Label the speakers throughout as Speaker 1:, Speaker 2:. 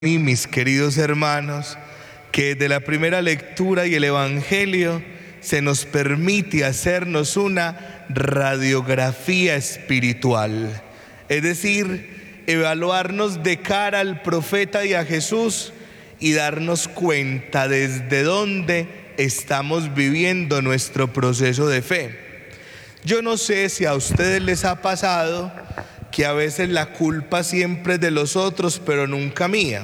Speaker 1: Y mis queridos hermanos, que de la primera lectura y el Evangelio se nos permite hacernos una radiografía espiritual, es decir, evaluarnos de cara al profeta y a Jesús y darnos cuenta desde dónde estamos viviendo nuestro proceso de fe. Yo no sé si a ustedes les ha pasado que a veces la culpa siempre es de los otros, pero nunca mía.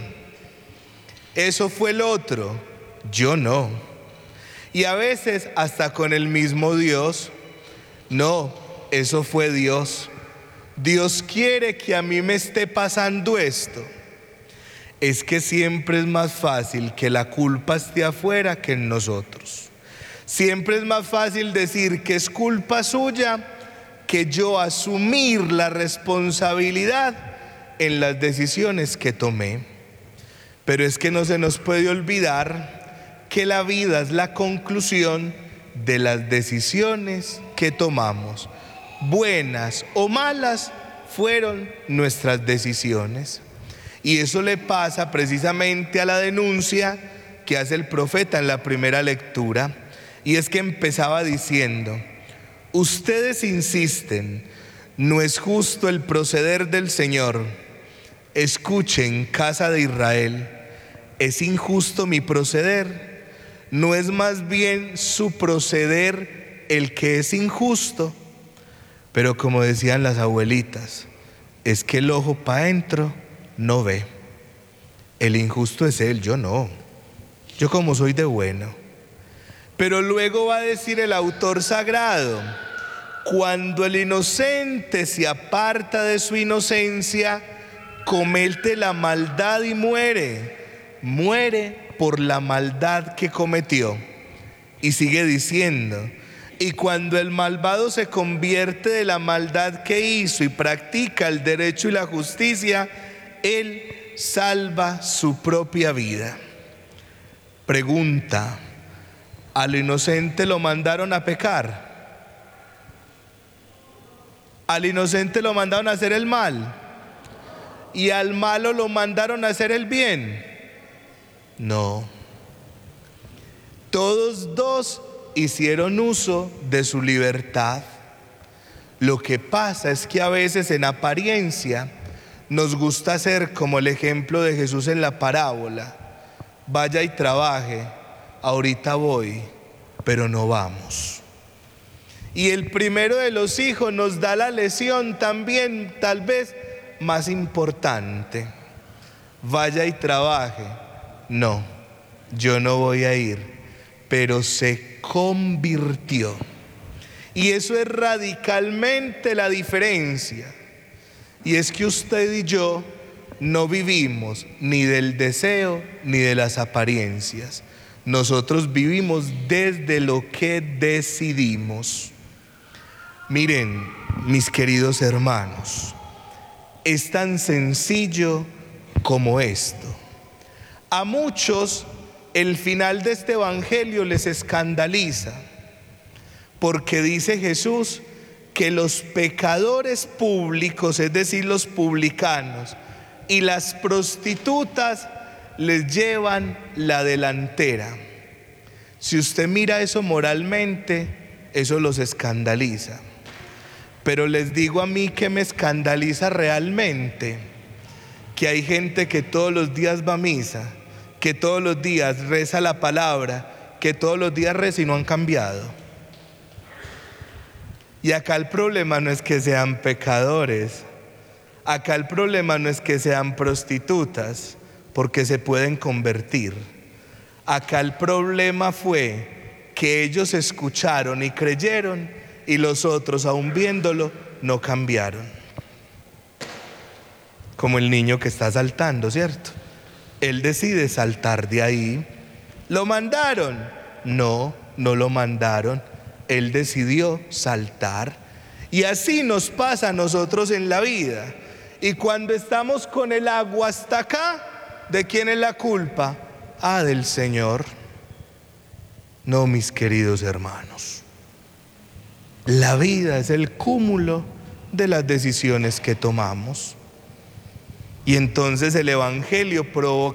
Speaker 1: Eso fue el otro, yo no. Y a veces hasta con el mismo Dios, no, eso fue Dios. Dios quiere que a mí me esté pasando esto. Es que siempre es más fácil que la culpa esté afuera que en nosotros. Siempre es más fácil decir que es culpa suya que yo asumir la responsabilidad en las decisiones que tomé. Pero es que no se nos puede olvidar que la vida es la conclusión de las decisiones que tomamos. Buenas o malas fueron nuestras decisiones. Y eso le pasa precisamente a la denuncia que hace el profeta en la primera lectura. Y es que empezaba diciendo: ustedes insisten, no es justo el proceder del Señor. Escuchen, casa de Israel, ¿es injusto mi proceder? ¿No es más bien su proceder el que es injusto? Pero como decían las abuelitas, es que el ojo para adentro no ve. El injusto es él, yo no. Yo como soy de bueno. Pero luego va a decir el autor sagrado: cuando el inocente se aparta de su inocencia, comete la maldad y muere. Muere por la maldad que cometió. Y sigue diciendo: y cuando el malvado se convierte de la maldad que hizo y practica el derecho y la justicia, él salva su propia vida. Pregunta: ¿al inocente lo mandaron a pecar? ¿Al inocente lo mandaron a hacer el mal? ¿Y al malo lo mandaron a hacer el bien? No. Todos dos hicieron uso de su libertad. Lo que pasa es que a veces en apariencia nos gusta hacer como el ejemplo de Jesús en la parábola: vaya y trabaje, ahorita voy, pero no vamos. Y el primero de los hijos nos da la lección también, tal vez más importante: vaya y trabaje. No, yo no voy a ir, pero se convirtió. Y eso es radicalmente la diferencia. Y es que usted y yo no vivimos ni del deseo ni de las apariencias. Nosotros vivimos desde lo que decidimos. Miren, mis queridos hermanos, es tan sencillo como esto. A muchos el final de este evangelio les escandaliza, porque dice Jesús que los pecadores públicos, es decir, los publicanos, y las prostitutas les llevan la delantera. Si usted mira eso moralmente, eso los escandaliza. Pero les digo a mí que me escandaliza realmente, que hay gente que todos los días va a misa, que todos los días reza la palabra, que todos los días reza y no han cambiado. Y acá el problema no es que sean pecadores, acá el problema no es que sean prostitutas, porque se pueden convertir. Acá el problema fue que ellos escucharon y creyeron, y los otros, aún viéndolo, no cambiaron. Como el niño que está saltando, ¿cierto? Él decide saltar de ahí. ¿Lo mandaron? No, no lo mandaron. Él decidió saltar. Y así nos pasa a nosotros en la vida. Y cuando estamos con el agua hasta acá, ¿de quién es la culpa? Ah, del Señor. No, mis queridos hermanos. La vida es el cúmulo de las decisiones que tomamos. Y entonces el Evangelio provoca